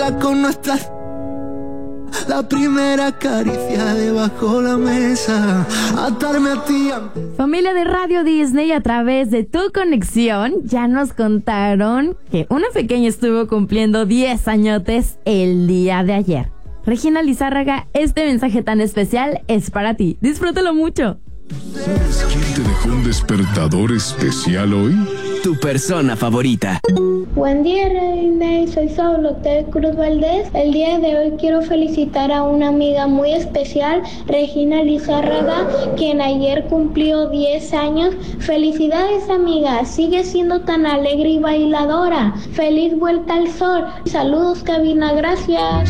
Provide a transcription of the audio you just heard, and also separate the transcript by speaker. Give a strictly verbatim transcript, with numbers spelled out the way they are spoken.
Speaker 1: sola con nuestras... La primera caricia debajo la mesa, atarme a ti.
Speaker 2: Familia de Radio Disney, a través de Tu Conexión, ya nos contaron que una pequeña estuvo cumpliendo diez añotes el día de ayer. Regina Lizárraga, este mensaje tan especial es para ti. Disfrútalo mucho.
Speaker 3: ¿Sabes quién te dejó un despertador especial hoy?
Speaker 4: Tu persona favorita.
Speaker 5: Buen día, Reina. Soy Saúl Octavio Cruz Valdés. El día de hoy quiero felicitar a una amiga muy especial, Regina Lizárraga, quien ayer cumplió diez años. Felicidades, amiga. Sigue siendo tan alegre y bailadora. Feliz vuelta al sol. Saludos, cabina. Gracias.